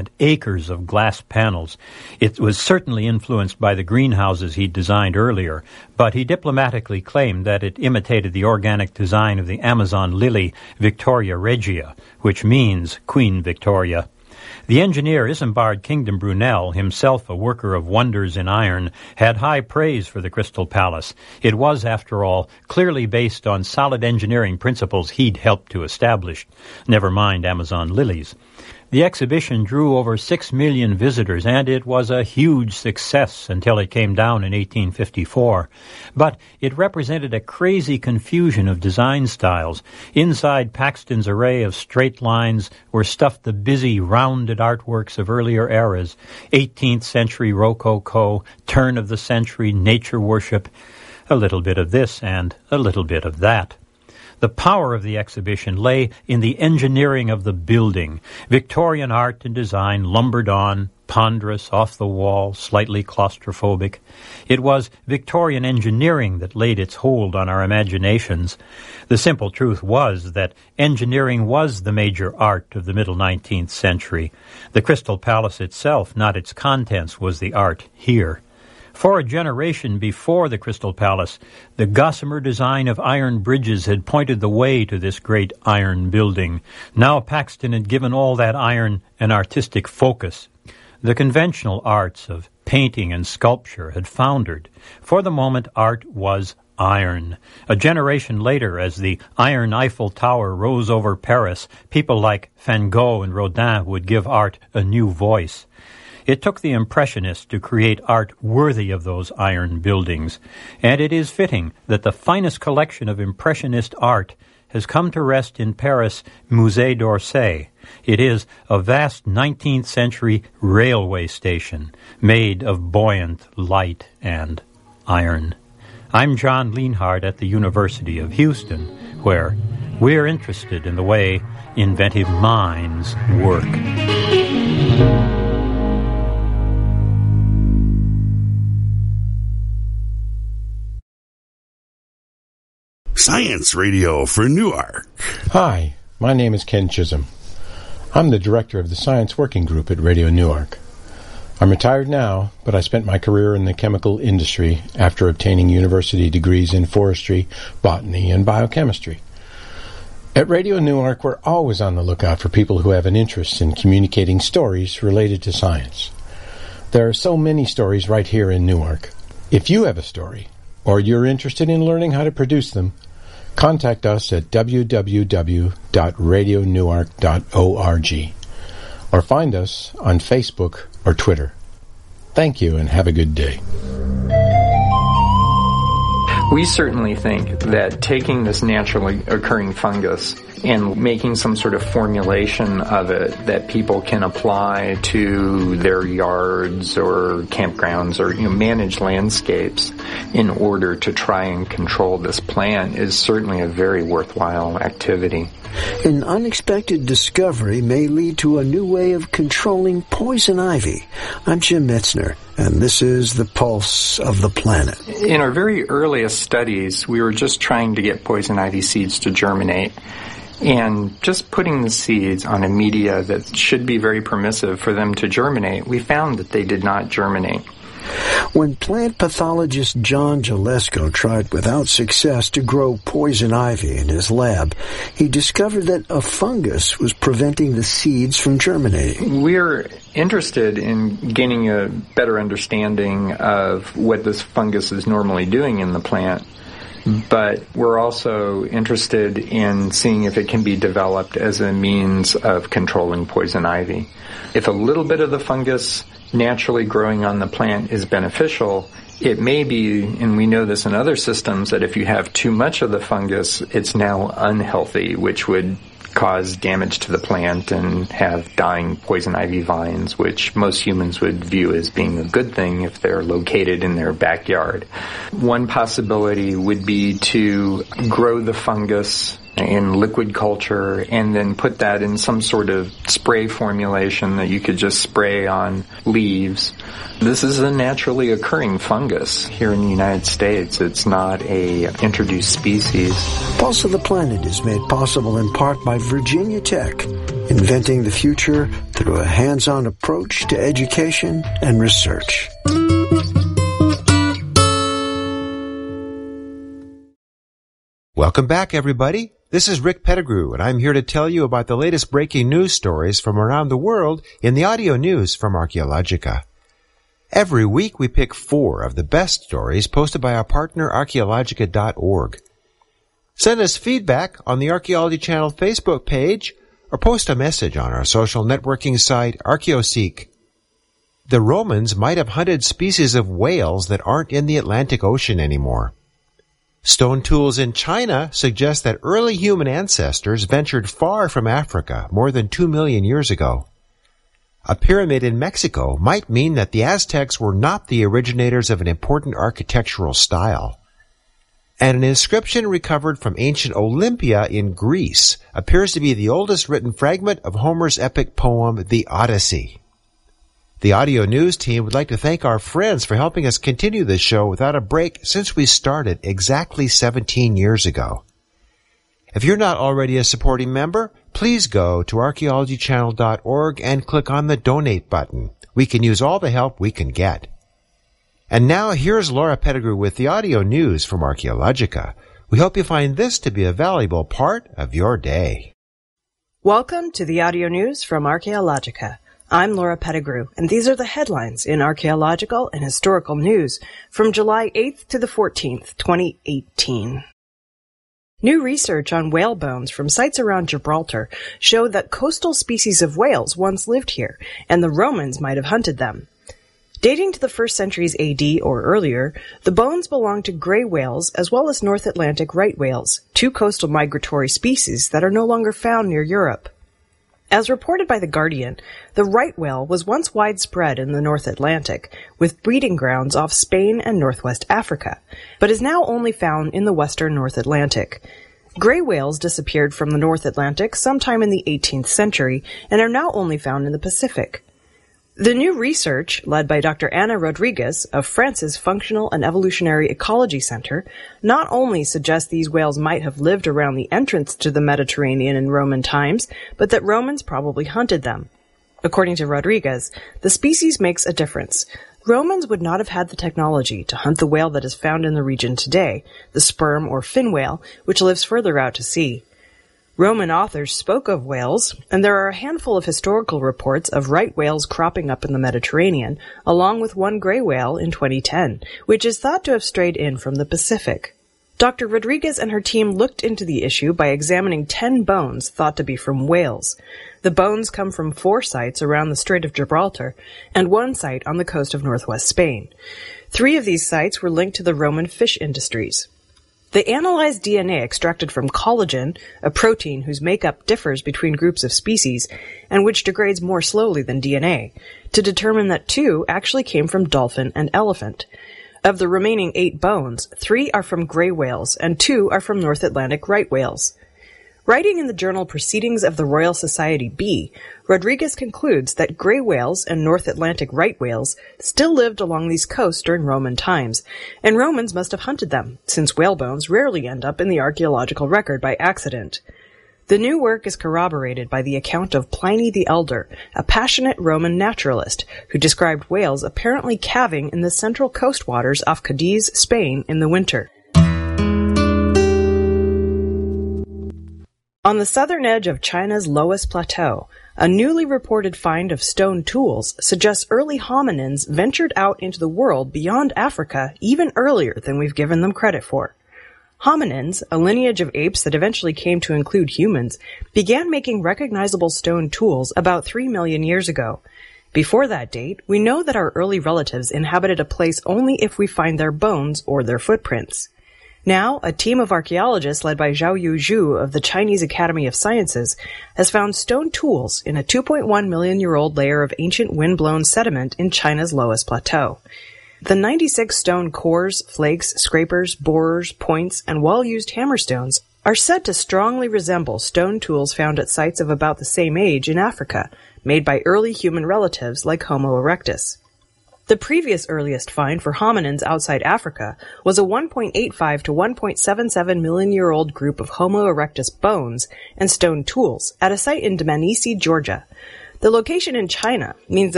acres of glass panels. It was certainly influenced by the greenhouses he'd designed earlier, but he diplomatically claimed that it imitated the organic design of the Amazon lily Victoria regia, which means Queen Victoria. The engineer Isambard Kingdom Brunel, himself a worker of wonders in iron, had high praise for the Crystal Palace. It was, after all, clearly based on solid engineering principles he'd helped to establish, never mind Amazon lilies. The exhibition drew over 6 million visitors, and it was a huge success until it came down in 1854. But it represented a crazy confusion of design styles. Inside Paxton's array of straight lines were stuffed the busy, rounded artworks of earlier eras, 18th century Rococo, turn of the century nature worship, a little bit of this and a little bit of that. The power of the exhibition lay in the engineering of the building. Victorian art and design lumbered on, ponderous, off-the-wall, slightly claustrophobic. It was Victorian engineering that laid its hold on our imaginations. The simple truth was that engineering was the major art of the middle 19th century. The Crystal Palace itself, not its contents, was the art here. For a generation before the Crystal Palace, the gossamer design of iron bridges had pointed the way to this great iron building. Now Paxton had given all that iron an artistic focus. The conventional arts of painting and sculpture had foundered. For the moment, art was iron. A generation later, as the iron Eiffel Tower rose over Paris, people like Van Gogh and Rodin would give art a new voice. It took the Impressionists to create art worthy of those iron buildings, and it is fitting that the finest collection of Impressionist art has come to rest in Paris' Musée d'Orsay. It is a vast 19th century railway station made of buoyant light and iron. I'm John Lienhardt at the University of Houston, where we're interested in the way inventive minds work. Science Radio for Newark. Hi, my name is Ken Chisholm. I'm the director of the Science Working Group at Radio Newark. I'm retired now, but I spent my career in the chemical industry after obtaining university degrees in forestry, botany, and biochemistry. At Radio Newark, we're always on the lookout for people who have an interest in communicating stories related to science. There are so many stories right here in Newark. If you have a story, or you're interested in learning how to produce them, contact us at www.radionewark.org or find us on Facebook or Twitter. Thank you and have a good day. We certainly think that taking this naturally occurring fungus and making some sort of formulation of it that people can apply to their yards or campgrounds or manage landscapes in order to try and control this plant is certainly a very worthwhile activity. An unexpected discovery may lead to a new way of controlling poison ivy. I'm Jim Metzner, and this is The Pulse of the Planet. In our very earliest studies, we were just trying to get poison ivy seeds to germinate. And just putting the seeds on a media that should be very permissive for them to germinate, we found that they did not germinate. When plant pathologist John Gillespie tried without success to grow poison ivy in his lab, he discovered that a fungus was preventing the seeds from germinating. We're interested in gaining a better understanding of what this fungus is normally doing in the plant, but we're also interested in seeing if it can be developed as a means of controlling poison ivy. If a little bit of the fungus naturally growing on the plant is beneficial, it may be, and we know this in other systems, that if you have too much of the fungus, it's now unhealthy, which would cause damage to the plant and have dying poison ivy vines, which most humans would view as being a good thing if they're located in their backyard. One possibility would be to grow the fungus in liquid culture and then put that in some sort of spray formulation that you could just spray on leaves. This is a naturally occurring fungus here in the United States. It's not a introduced species. Pulse of the Planet is made possible in part by Virginia Tech, inventing the future through a hands-on approach to education and research. Welcome back, everybody. This is Rick Pettigrew, and I'm here to tell you about the latest breaking news stories from around the world in the audio news from Archaeologica. Every week we pick 4 of the best stories posted by our partner Archaeologica.org. Send us feedback on the Archaeology Channel Facebook page or post a message on our social networking site Archaeoseek. The Romans might have hunted species of whales that aren't in the Atlantic Ocean anymore. Stone tools in China suggest that early human ancestors ventured far from Africa more than 2 million years ago. A pyramid in Mexico might mean that the Aztecs were not the originators of an important architectural style. And an inscription recovered from ancient Olympia in Greece appears to be the oldest written fragment of Homer's epic poem, The Odyssey. The audio news team would like to thank our friends for helping us continue this show without a break since we started exactly 17 years ago. If you're not already a supporting member, please go to archaeologychannel.org and click on the donate button. We can use all the help we can get. And now here's Laura Pettigrew with the audio news from Archaeologica. We hope you find this to be a valuable part of your day. Welcome to the audio news from Archaeologica. I'm Laura Pettigrew, and these are the headlines in archaeological and historical news from July 8th to the 14th, 2018. New research on whale bones from sites around Gibraltar showed that coastal species of whales once lived here, and the Romans might have hunted them. Dating to the 1st centuries AD or earlier, the bones belong to gray whales as well as North Atlantic right whales, 2 coastal migratory species that are no longer found near Europe. As reported by The Guardian, the right whale was once widespread in the North Atlantic, with breeding grounds off Spain and northwest Africa, but is now only found in the western North Atlantic. Gray whales disappeared from the North Atlantic sometime in the 18th century and are now only found in the Pacific. The new research, led by Dr. Ana Rodriguez of France's Functional and Evolutionary Ecology Center, not only suggests these whales might have lived around the entrance to the Mediterranean in Roman times, but that Romans probably hunted them. According to Rodriguez, the species makes a difference. Romans would not have had the technology to hunt the whale that is found in the region today, the sperm or fin whale, which lives further out to sea. Roman authors spoke of whales, and there are a handful of historical reports of right whales cropping up in the Mediterranean, along with one gray whale in 2010, which is thought to have strayed in from the Pacific. Dr. Rodriguez and her team looked into the issue by examining 10 bones thought to be from whales. The bones come from 4 sites around the Strait of Gibraltar, and 1 site on the coast of northwest Spain. 3 of these sites were linked to the Roman fish industries. They analyzed DNA extracted from collagen, a protein whose makeup differs between groups of species and which degrades more slowly than DNA, to determine that 2 actually came from dolphin and elephant. Of the remaining 8 bones, 3 are from gray whales and 2 are from North Atlantic right whales. Writing in the journal Proceedings of the Royal Society B, Rodriguez concludes that gray whales and North Atlantic right whales still lived along these coasts during Roman times, and Romans must have hunted them, since whale bones rarely end up in the archaeological record by accident. The new work is corroborated by the account of Pliny the Elder, a passionate Roman naturalist, who described whales apparently calving in the central coast waters off Cadiz, Spain, in the winter. On the southern edge of China's Loess Plateau, a newly reported find of stone tools suggests early hominins ventured out into the world beyond Africa even earlier than we've given them credit for. Hominins, a lineage of apes that eventually came to include humans, began making recognizable stone tools about 3 million years ago. Before that date, we know that our early relatives inhabited a place only if we find their bones or their footprints. Now, a team of archaeologists led by Zhao Yuzhu of the Chinese Academy of Sciences has found stone tools in a 2.1 million-year-old layer of ancient wind-blown sediment in China's Loess Plateau. The 96 stone cores, flakes, scrapers, borers, points, and well-used hammerstones are said to strongly resemble stone tools found at sites of about the same age in Africa, made by early human relatives like Homo erectus. The previous earliest find for hominins outside Africa was a 1.85 to 1.77 million-year-old group of Homo erectus bones and stone tools at a site in Dmanisi, Georgia. The location in China means that